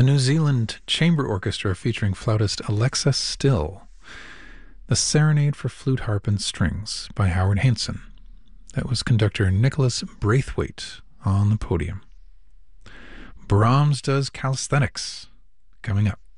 The New Zealand Chamber Orchestra featuring flautist Alexa Still. The Serenade for Flute, Harp, and Strings by Howard Hanson. That was conductor Nicholas Braithwaite on the podium. Brahms does calisthenics coming up.